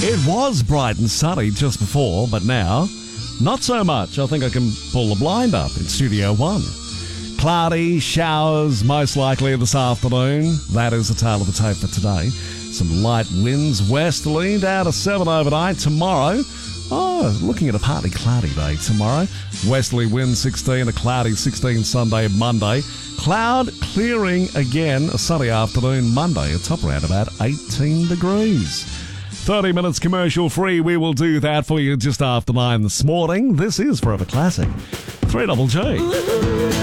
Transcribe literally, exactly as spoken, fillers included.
It was bright and sunny just before, but now, not so much. I think I can pull the blind up in Studio One. Cloudy, showers, most likely this afternoon. That is the tale of the tape for today. Some light winds westerly, down to seven overnight. Tomorrow, oh, looking at a partly cloudy day tomorrow. Westerly wind sixteen, a cloudy sixteen Sunday, Monday. Cloud clearing again, a sunny afternoon Monday, a top around about eighteen degrees. thirty minutes commercial free. We will do that for you just after nine this morning. This is Forever Classic. three Double G.